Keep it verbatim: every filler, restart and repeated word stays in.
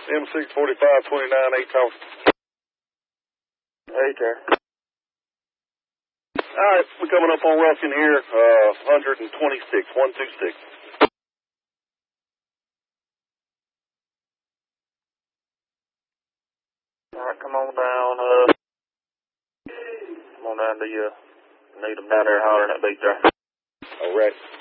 M six forty-five twenty-nine, eight tower. Hey, there. All right, we're coming up on Ruskin here, uh, one twenty-six, one two six. All right, come on down, uh, come on down to, uh, need them down there hollering at beat there. All right.